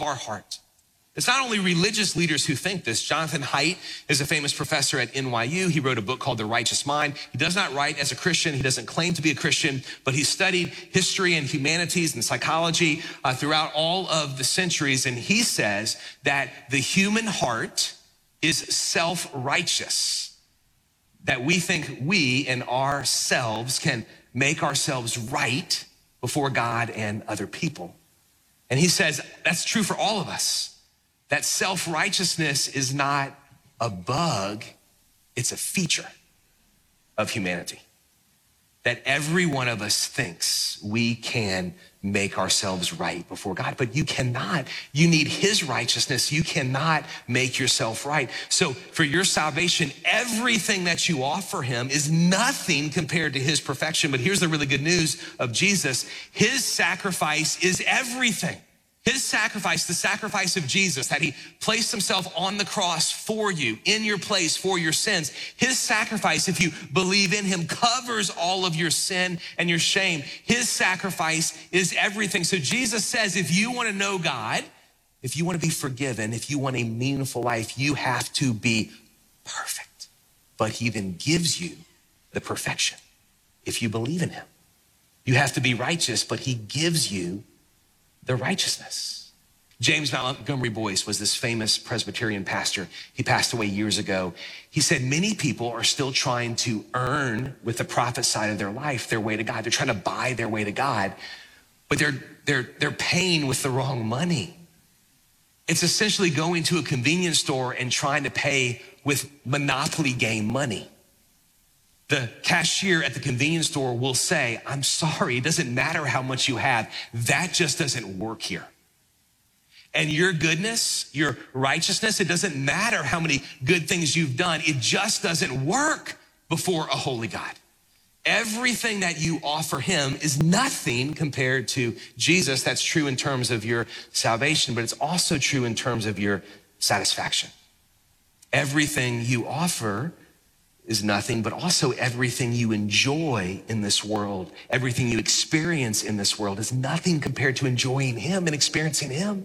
of our heart. It's not only religious leaders who think this. Jonathan Haidt is a famous professor at NYU. He wrote a book called The Righteous Mind. He does not write as a Christian. He doesn't claim to be a Christian, but he studied history and humanities and psychology throughout all of the centuries. And he says that the human heart is self-righteous, that we think we and ourselves can make ourselves right before God and other people. And he says that's true for all of us. That self-righteousness is not a bug, it's a feature of humanity. That every one of us thinks we can make ourselves right before God, but you cannot. You need his righteousness. You cannot make yourself right. So for your salvation, everything that you offer him is nothing compared to his perfection. But here's the really good news of Jesus. His sacrifice is everything. His sacrifice, the sacrifice of Jesus, that he placed himself on the cross for you, in your place, for your sins. His sacrifice, if you believe in him, covers all of your sin and your shame. His sacrifice is everything. So Jesus says, if you want to know God, if you want to be forgiven, if you want a meaningful life, you have to be perfect. But he then gives you the perfection if you believe in him. You have to be righteous, but he gives you the righteousness. James Montgomery Boyce was this famous Presbyterian pastor. He passed away years ago. He said, many people are still trying to earn with the profit side of their life their way to God. They're trying to buy their way to God, but they're paying with the wrong money. It's essentially going to a convenience store and trying to pay with Monopoly game money. The cashier at the convenience store will say, I'm sorry, it doesn't matter how much you have. That just doesn't work here. And your goodness, your righteousness, it doesn't matter how many good things you've done. It just doesn't work before a holy God. Everything that you offer him is nothing compared to Jesus. That's true in terms of your salvation, but it's also true in terms of your satisfaction. Everything you offer is nothing, but also everything you enjoy in this world, everything you experience in this world is nothing compared to enjoying him and experiencing him.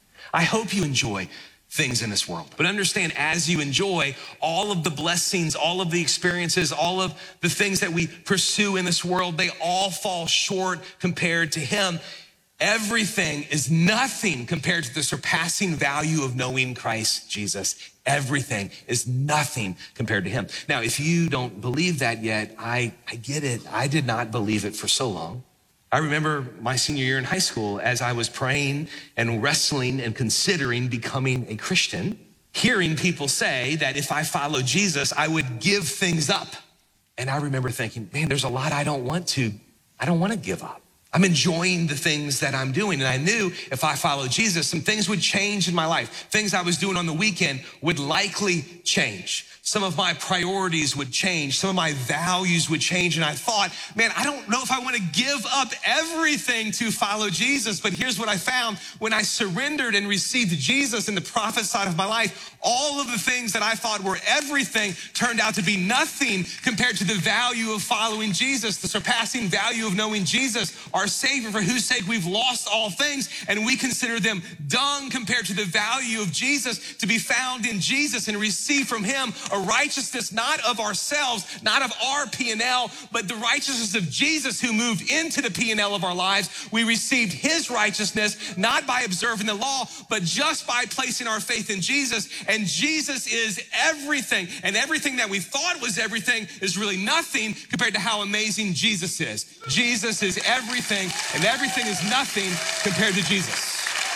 I hope you enjoy things in this world, but understand as you enjoy all of the blessings, all of the experiences, all of the things that we pursue in this world, they all fall short compared to him. Everything is nothing compared to the surpassing value of knowing Christ Jesus. Everything is nothing compared to him. Now, if you don't believe that yet, I get it. I did not believe it for so long. I remember my senior year in high school as I was praying and wrestling and considering becoming a Christian, hearing people say that if I follow Jesus, I would give things up. And I remember thinking, man, there's a lot I don't want to give up. I'm enjoying the things that I'm doing. And I knew if I followed Jesus, some things would change in my life. Things I was doing on the weekend would likely change. Some of my priorities would change. Some of my values would change. And I thought, man, I don't know if I want to give up everything to follow Jesus. But here's what I found. When I surrendered and received Jesus in the prophet side of my life, all of the things that I thought were everything turned out to be nothing compared to the value of following Jesus, the surpassing value of knowing Jesus, our Savior, for whose sake we've lost all things, and we consider them dung compared to the value of Jesus, to be found in Jesus and receive from him a righteousness not of ourselves, not of our P&L, but the righteousness of Jesus who moved into the P&L of our lives. We received his righteousness, not by observing the law, but just by placing our faith in Jesus. And Jesus is everything. And everything that we thought was everything is really nothing compared to how amazing Jesus is. Jesus is everything, and everything is nothing compared to Jesus.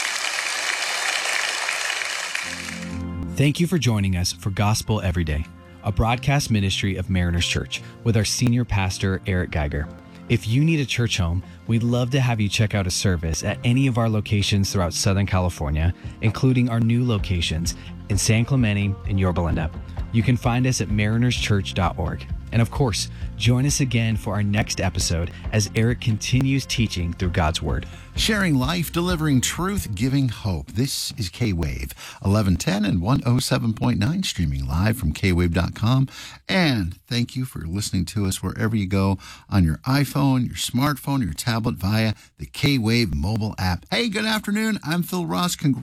Thank you for joining us for Gospel Every Day, a broadcast ministry of Mariners Church with our senior pastor, Eric Geiger. If you need a church home, we'd love to have you check out a service at any of our locations throughout Southern California, including our new locations in San Clemente and Yorba Linda. You can find us at marinerschurch.org. And of course, join us again for our next episode as Eric continues teaching through God's Word. Sharing life, delivering truth, giving hope. This is K-Wave, 1110 and 107.9, streaming live from kwave.com. And thank you for listening to us wherever you go on your iPhone, your smartphone, your tablet via the K-Wave mobile app. Hey, good afternoon. I'm Phil Ross.